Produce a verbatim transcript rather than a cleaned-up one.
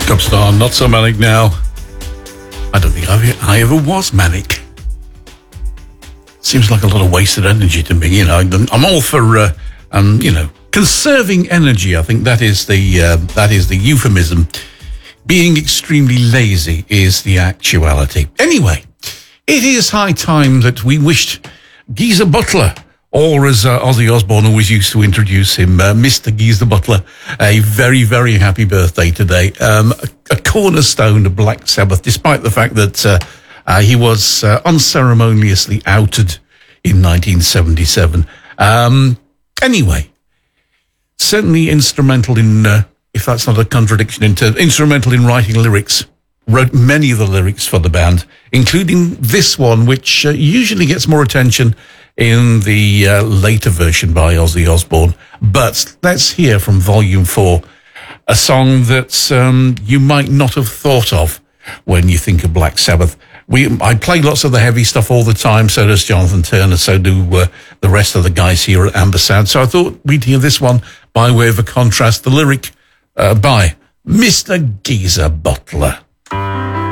Top Star, Not So Manic Now. I don't think I've, I ever was manic. Seems like a lot of wasted energy to me, you know. I'm all for, uh, um, you know, conserving energy. I think that is the uh, that is the euphemism. Being extremely lazy is the actuality. Anyway, it is high time that we wished Geezer Butler, or as uh, Ozzy Osbourne always used to introduce him, uh, Mister Geezer Butler, a very, very happy birthday today. Um, a, a cornerstone of Black Sabbath, despite the fact that uh, uh, he was uh, unceremoniously outed in nineteen seventy-seven. Um, anyway, certainly instrumental in, uh, if that's not a contradiction, in terms, instrumental in writing lyrics. Wrote many of the lyrics for the band, including this one, which uh, usually gets more attention in the uh, later version by Ozzy Osbourne. But let's hear from Volume four, a song that um, you might not have thought of when you think of Black Sabbath. We, I play lots of the heavy stuff all the time, so does Jonathan Turner, so do uh, the rest of the guys here at Ampersand. So I thought we'd hear this one by way of a contrast, the lyric uh, by Mister Geezer Butler.